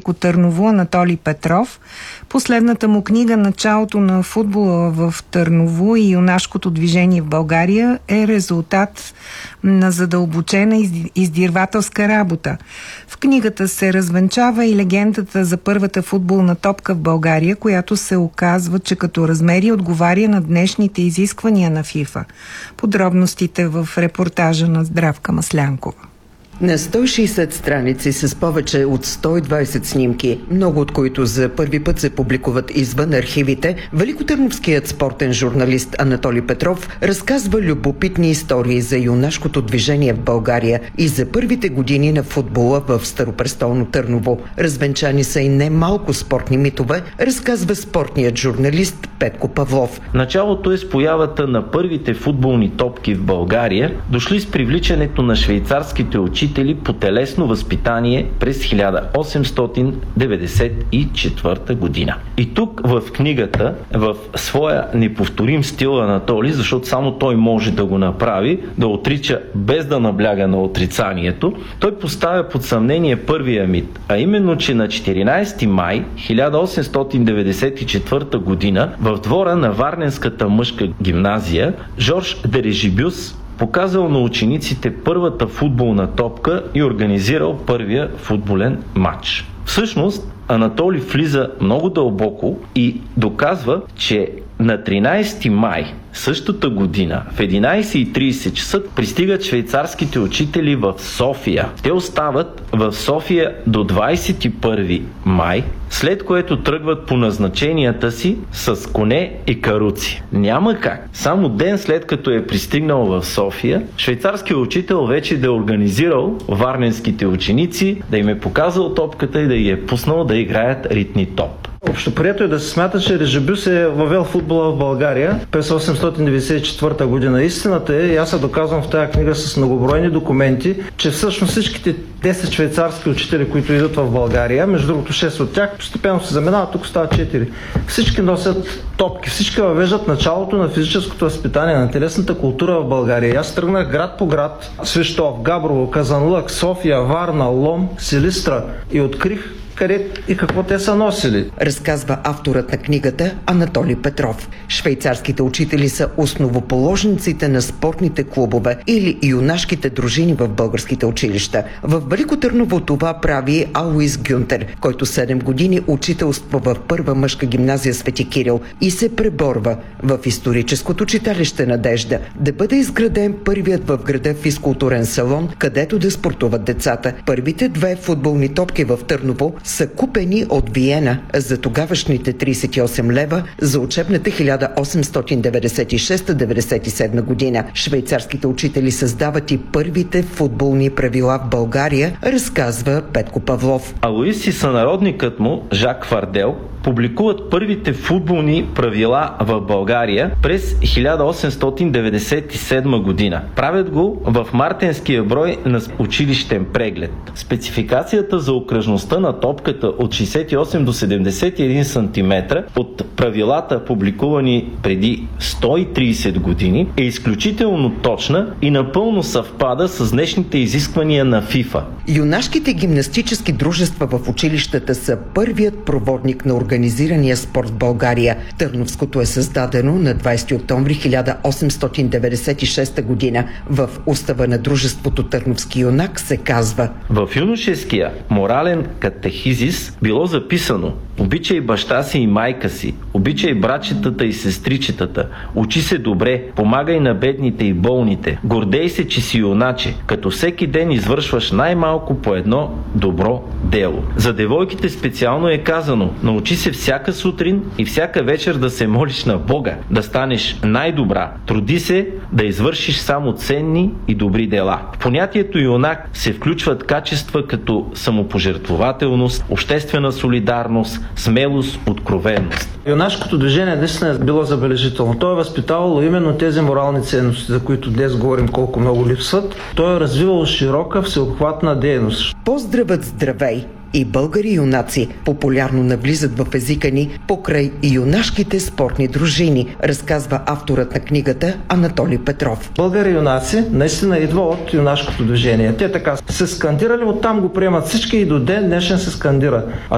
Велико Търново Анатолий Петров. Последната му книга "Началото на футбола в Търново и юнашкото движение в България" е резултат на задълбочена издирвателска работа. В книгата се развенчава и легендата за първата футболна топка в България, която се оказва, че като размери отговаря на днешните изисквания на ФИФА. Подробностите в репортажа на Здравка Маслянкова. На 160 страници с повече от 120 снимки, много от които за първи път се публикуват извън архивите, великотърновският спортен журналист Анатолий Петров разказва любопитни истории за юнашкото движение в България и за първите години на футбола в старопрестолно Търново. Развенчани са и немалко спортни митове, разказва спортният журналист Петко Павлов. Началото е с появата на първите футболни топки в България, дошли с привличането на швейцарските учители по телесно възпитание през 1894 година. И тук в книгата, в своя неповторим стил Анатолий, защото само той може да го направи, да отрича без да набляга на отрицанието, той поставя под съмнение първия мит, а именно, че на 14 май 1894 година в двора на Варненската мъжка гимназия Жорж Дережибюс показал на учениците първата футболна топка и организирал първия футболен матч. Всъщност, Анатолий влиза много дълбоко и доказва, че на 13 май същата година в 11:30 часа пристигат швейцарските учители в София. Те остават в София до 21 май, след което тръгват по назначенията си с коне и каруци. Няма как. Само ден след като е пристигнал в София, швейцарският учител вече да е организирал варненските ученици, да им е показал топката и да ги е пуснал да играят ритни топ. Общоприето е да се смята, че Режибюс е въвел футбола в България през 894 година. Истината е, и аз се доказвам в тази книга с многобройни документи, че всъщност всичките 10 швейцарски учители, които идват в България, между другото 6 от тях, постепенно се заминават, тук стават 4. Всички носят топки, всички въвеждат началото на физическото възпитание, на телесната култура в България. И аз тръгнах град по град, Свищов, Габрово, Казанлък, София, Варна, Лом, Силистра и открих къде и какво те са носили. Разказва авторът на книгата Анатолий Петров. Швейцарските учители са основоположниците на спортните клубове или юнашките дружини в българските училища. В Велико Търново това прави Алоис Гюнтер, който 7 години учителства в първа мъжка гимназия Свети Кирил и се преборва в историческото читалище Надежда да бъде изграден първият в града физкултурен салон, където да спортуват децата. Първите 2 футболни топки в Търново са купени от Виена за тогавашните 38 лева за учебната 1896-97 година. Швейцарските учители създават и първите футболни правила в България, разказва Петко Павлов. Алоис и сънародникът му, Жак Фардел, публикуват първите футболни правила в България през 1897 година. Правят го в мартенския брой на училищен преглед. Спецификацията за окръжността на топката от 68 до 71 см от правилата, публикувани преди 130 години, е изключително точна и напълно съвпада с днешните изисквания на ФИФА. Юнашките гимнастически дружества в училищата са първият проводник на организирания спорт в България. Търновското е създадено на 20 октомври 1896 година. В устава на дружеството Търновски юнак се казва: в юношеския морален катехизис било записано: обичай баща си и майка си, обичай братчетата и сестричетата, учи се добре, помагай на бедните и болните, гордей се, че си юначе, като всеки ден извършваш най-малко по едно добро дело. За девойките специално е казано: научи се всяка сутрин и всяка вечер да се молиш на Бога, да станеш най-добра, труди се да извършиш само ценни и добри дела. В понятието юнак се включват качества като самопожертвователност, обществена солидарност, смелост, откровенност. Юнашкото движение наистина е било забележително. То е възпитавало именно тези морални ценности, за които днес говорим колко много липсват. То е развивало широка всеобхватна дейност. Поздравът, здравей! И българи юнаци популярно навлизат в езика ни покрай юнашките спортни дружини, разказва авторът на книгата Анатолий Петров. Българи юнаци наистина идва от юнашкото движение. Те така се скандирали, оттам го приемат всички и до ден днешен се скандира.